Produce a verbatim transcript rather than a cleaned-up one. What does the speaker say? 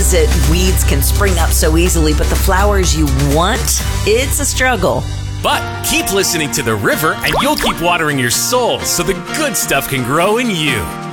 opposite. Weeds can spring up so easily, but the flowers you want, it's a struggle. But keep listening to the river and you'll keep watering your soul so the good stuff can grow in you.